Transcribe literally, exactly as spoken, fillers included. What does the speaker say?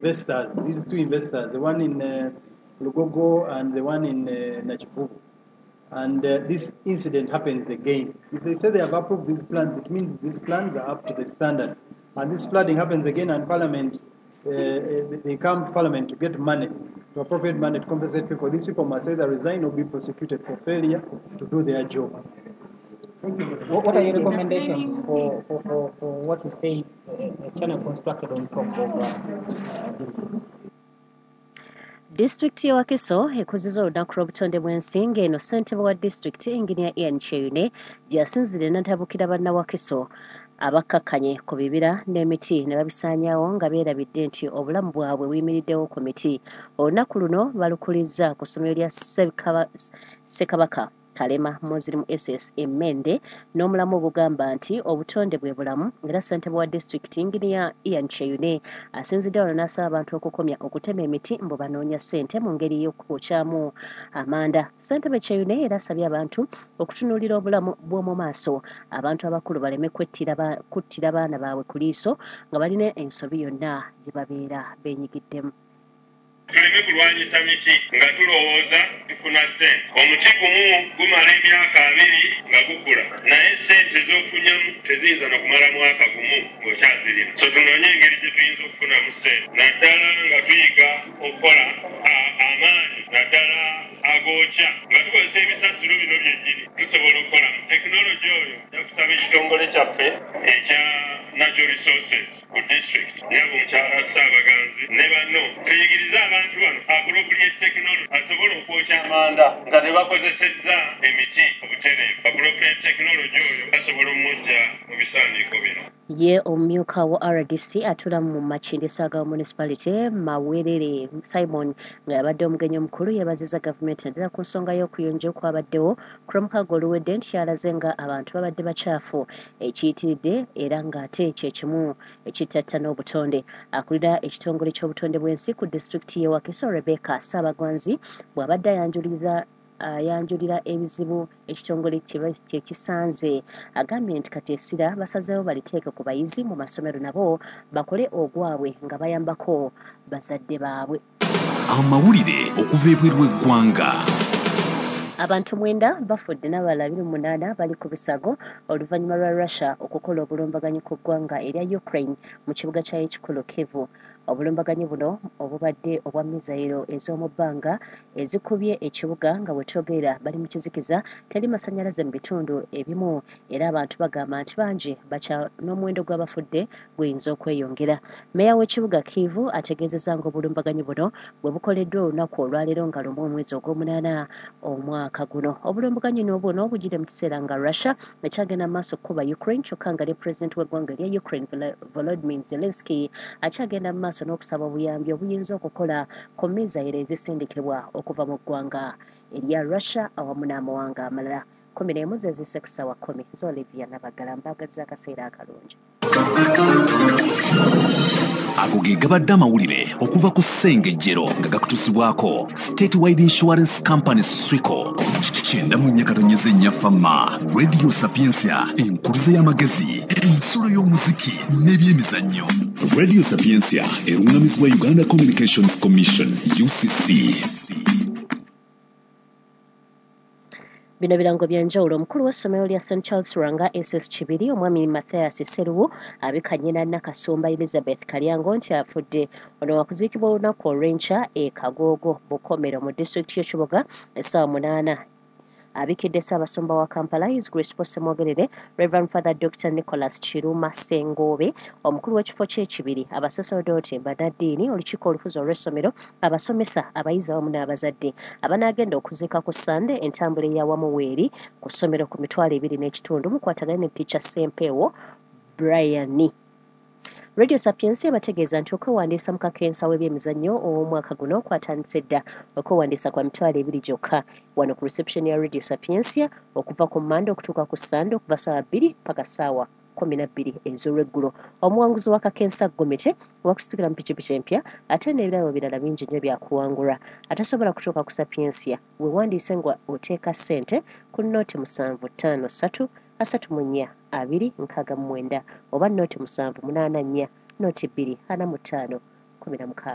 investors, these two investors, the one in uh, Lugogo and the one in uh, Nachibugu. And uh, this incident happens again. If they say they have approved these plans, it means these plans are up to the standard. And this flooding happens again, and Parliament, uh, they come to Parliament to get money, to appropriate money to compensate people. These people must either resign or be prosecuted for failure to do their job. Thank you. What, what are your recommendations for, for, for, for what you say uh, a channel constructed on top of uh, Disitulikiti y'e Wakiso ekuzizza olunaku lw'obutonde bw'ensi ng'eno ssentebe wa disitulikiti Engineer Ian Kyeyune gy'asinzidde n'atabukira banna Wakiso abakkakkanye ku bibira n'emiti ne babisaanyaawo nga beerabidde nti obulamu bwabwe buyimiriddewo ku miti. Olunaku luno balukulizza ku ssomero lya Ssekabaka Kalema Muslim S S Emmende n'omulamu obugamba nti obutonde bwe bulamu era ssentebe wa disitulikiti Engineer Ian Kyeyune asinzidde wano n'asaba abantu okukomya okutema emiti mbu banoonya ssente mu ngeri y'okwokyamu amanda. Ssentebe Kyeyune era asabye abantu okutunuulira obulamu bw'omu maaso, abantu abakulu baleme kuttira baana baabwe ku liiso nga balina ensobi yonna gye babeera beenyigiddemu. Tuleme kulwanyisa miti nga tulowooza tufuna ssente. Omuti gumu gumala emyaka abiri nga gukula naye ssente z'ofunyamu teziyinza na kumala mwaka gumu ng'okyazirina. So tunoonye engeri gye tuyinza okufunamu ssente, naddala nga tuyiga okukola amaanyi naddala agookya nga tukozesa ebisasiro bino byennyini tusobola okukolamu. Tekinologi oyo yakusaba ekitongole kyaffe ekya natural resources ku district nyaba omukyala Ssaabaganzi ne banno tuyigirize abantu bano appropriate technology asobola okwokya amanda nga tebakozesezza emiti obutereevu. Appropriate technology oyo asobola omujja mu bisaaniiko bino. Ye omumyuka wa R D C atula mu Makindye Sagawa Municipality Mawerere Simon nga yabadde omugenyi omukulu yeebaziza gavumenti naddala ku nsonga y'okuyonja okwabaddewo ku lw'omukago oluwedde nti yalaze nga abantu babadde bakyafu ekiyitiridde era ng'ate kye kimu ekittatta n'obutonde. Akulira ekitongole ky'obutonde bw'ensi ku disitulikiti y'e Wakiso Rebecca Ssaabagwanzi bw'abadde ayanjuliriza ayanjulira ebizibu ekitongole kye kisanze agambye nti kati essira basazeewo baliteeke ku bayizi mu masomero nabo bakole ogwabwe nga bayambako bazadde baabwe. Amawulire okuva ebweru w'eggwanga. Abantu mwenda bafudde n'abalala abiri mu munaana bali ku bisago oluvannyuma lwa Russia okukola obulumbaganyi ku ggwanga erya Ukraine mu kibuga kya ekikulu Kivu. Obulumbaganyi buno obubadde obwa mizayiro ez'omu bbanga ezikubye ekibuga nga bwe twogerera bali mu kizikiza teri masannyalaze mu bitundu ebimu era abantu bagamba nti bangi bakya n'omuwendo gw'abafudde guyinza okweyongera. Mmeeya w'ekibuga Kivu ategeezezza nga obulumbaganyi buno bwe bukoleddwa olunaku olwaleero nga lumu omwezi ogw'omunaana omwaka guno. Obulumbaganyi buno bugire mu kiseera nga Russia ekyagenda mu maaso kuba Ukraine kyokka nga ne pulezidenti w'eggwanga erya Ukraine Volodymyr Zelensky akyagenda mu maaso n'okusaba obuyambi obuyinza okukola ku mizayiro ezisindikibwa okuva mu ggwanga erya Russia awamu n'amawanga amalala. kumi n'emu ze zisse ku ssaawa kkumi z'Olivia Nabagala mbagazza akaseera akalungi. Ago ge gabadde amawulire okuva ku Ssengejjero nga gakutusibwako State Wide Insurance Company Swico kyenda mu nnya katonyeza ennya Fama Radio Sapiensia enkuluze y'amagezi ensulo y'omuziki n'ebyemizannyo. Radio Sapiensia erungamizibwa Uganda Communications Commission U C C. Bino birango byanjawulo omukulu w'essomero lya Saint Charles Rwanga S S Kibiri omwami Mathias Serubu abikanye na Nakasumba Elizabeth Kalyango nti afudde ono wakuziikibwa olunaku olw'enkya e Kagogo Bukomero mu disitulikiti y'Ekibuga essaawa munaana. Abikidde Ssaabasumba wa Kampala His Grace Possemogerere Reverend Father Doctor Nicholas Chiruma Sengobe omukulu w'ekifo ky'ekibiri abasaserdoti bannaddiini olukiiko olufuzi olw'essomero abasomesa abayizi awamu n'abazadde abanaagenda okuziika ku Sande entambula ey'awamu weeri ku ssomero ku mitwalo ebiri n'ekitundu mukwatagane ne Teacher Sempewo Brian. Radio Sapiensia bategeeza nti okwewandiisa mu kakensa w'ebyemizannyo ow'omwaka guno kwatandise dda okwewandiisa kwa mitwalo ebiri gyokka wano ku reception ya Radio Sapiensia okuva ku Mmande okutuuka ku Sande okuva ssaawa bbiri paka ssaawa kkumi na bbiri ez'olweggulo. Omuwanguzi w'akakensa Gomete wakusitukira mu pikipiki empya ate n'ebirabo birala bingi nnyo byakuwangulwa. Atasobola kutuuka ku Sapiensia weewandiise nga oteeka ssente ku nnooti musanvu ttaano ssatu asatu mu nnya abiri nkaaga mu mwenda oba nnooti musanvu munaana nnya nnooti bbiri ana mu ttaano kumi na mukaaga.